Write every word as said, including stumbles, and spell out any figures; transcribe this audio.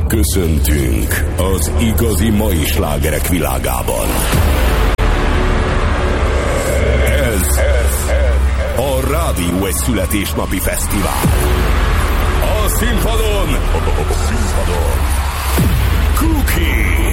Köszöntünk az igazi mai slágerek világában. Ez a Rádió egy születésnapi fesztivál. A színpadon, a színpadon Cookie.